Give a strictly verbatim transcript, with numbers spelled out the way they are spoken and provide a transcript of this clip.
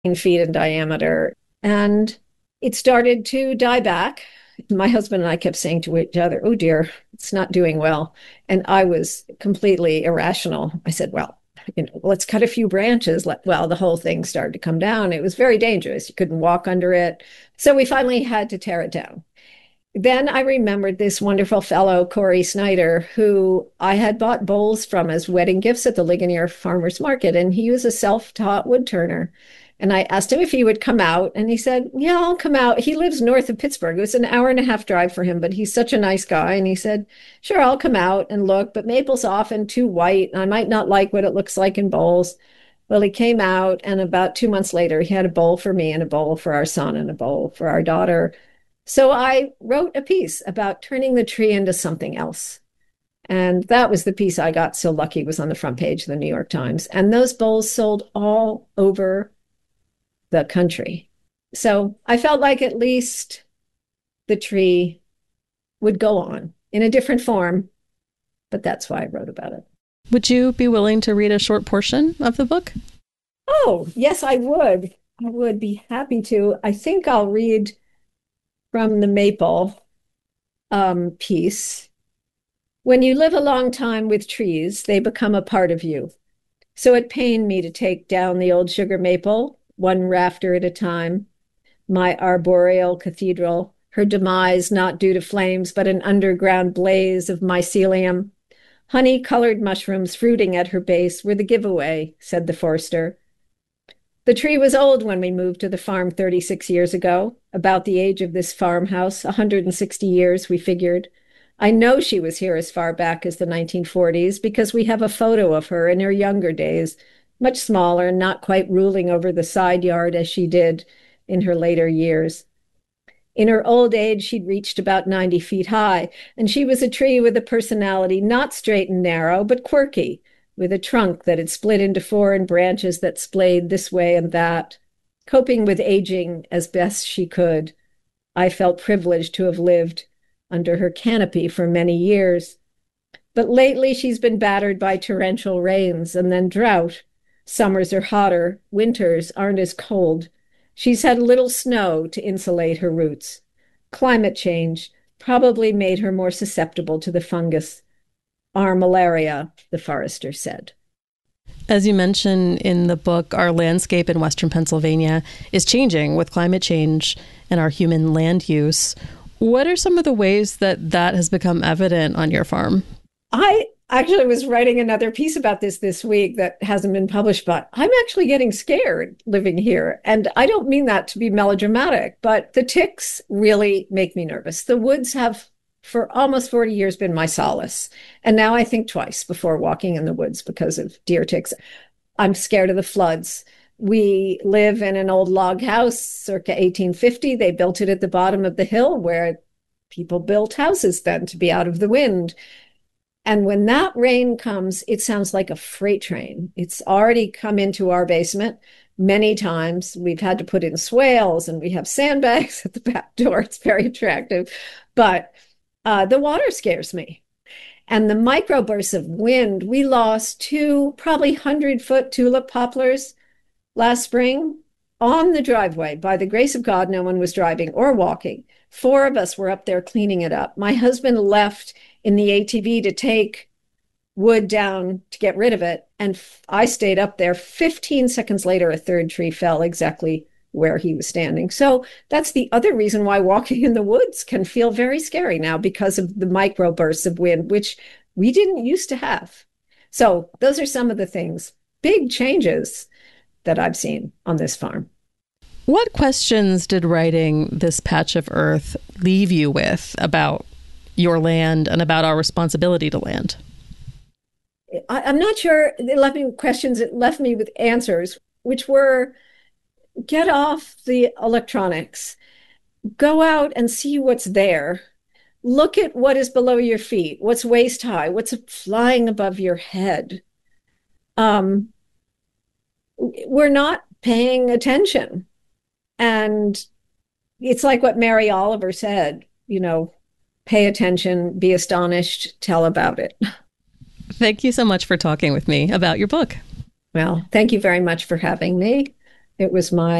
feet in diameter. And it started to die back. My husband and I kept saying to each other, oh dear, it's not doing well. And I was completely irrational. I said, well, you know, let's cut a few branches. Well, the whole thing started to come down. It was very dangerous. You couldn't walk under it. So we finally had to tear it down. Then I remembered this wonderful fellow, Corey Snyder, who I had bought bowls from as wedding gifts at the Ligonier Farmers Market. And he was a self-taught wood turner. And I asked him if he would come out, and he said, yeah, I'll come out. He lives north of Pittsburgh. It was an hour and a half drive for him, but he's such a nice guy. And he said, sure, I'll come out and look, but maple's often too white. And I might not like what it looks like in bowls. Well, he came out, and about two months later, he had a bowl for me and a bowl for our son and a bowl for our daughter. So I wrote a piece about turning the tree into something else. And that was the piece I got so lucky was on the front page of the New York Times. And those bowls sold all over the country. So I felt like at least the tree would go on in a different form, but that's why I wrote about it. Would you be willing to read a short portion of the book? Oh, yes, I would. I would be happy to. I think I'll read from the maple um, piece. When you live a long time with trees, they become a part of you. So it pained me to take down the old sugar maple, one rafter at a time, my arboreal cathedral, her demise not due to flames, but an underground blaze of mycelium. Honey-colored mushrooms fruiting at her base were the giveaway, said the forester. The tree was old when we moved to the farm thirty-six years ago, about the age of this farmhouse, one hundred sixty years, we figured. I know she was here as far back as the nineteen forties because we have a photo of her in her younger days, much smaller and not quite ruling over the side yard as she did in her later years. In her old age, she'd reached about ninety feet high, and she was a tree with a personality not straight and narrow, but quirky, with a trunk that had split into four and branches that splayed this way and that. Coping with aging as best she could, I felt privileged to have lived under her canopy for many years. But lately she's been battered by torrential rains and then drought. Summers are hotter, winters aren't as cold. She's had little snow to insulate her roots. Climate change probably made her more susceptible to the fungus. Armillaria, the forester said. As you mention in the book, our landscape in Western Pennsylvania is changing with climate change and our human land use. What are some of the ways that that has become evident on your farm? I actually was writing another piece about this this week that hasn't been published, but I'm actually getting scared living here. And I don't mean that to be melodramatic, but the ticks really make me nervous. The woods have for almost forty years been my solace. And now I think twice before walking in the woods because of deer ticks. I'm scared of the floods. We live in an old log house, circa eighteen fifty. They built it at the bottom of the hill where people built houses then to be out of the wind. And when that rain comes, it sounds like a freight train. It's already come into our basement many times. We've had to put in swales and we have sandbags at the back door. It's very attractive. But uh, the water scares me. And the microbursts of wind, we lost two probably hundred-foot tulip poplars last spring on the driveway. By the grace of God, no one was driving or walking. Four of us were up there cleaning it up. My husband left in the A T V to take wood down to get rid of it. And I stayed up there. fifteen seconds later, a third tree fell exactly where he was standing. So that's the other reason why walking in the woods can feel very scary now, because of the microbursts of wind, which we didn't used to have. So those are some of the things, big changes that I've seen on this farm. What questions did writing this patch of earth leave you with about your land and about our responsibility to land? I, I'm not sure it left me with questions. It left me with answers, which were get off the electronics, go out and see what's there. Look at what is below your feet, what's waist high, what's flying above your head. Um, we're not paying attention. And it's like what Mary Oliver said, you know, pay attention, be astonished, tell about it. Thank you so much for talking with me about your book. Well, thank you very much for having me. It was my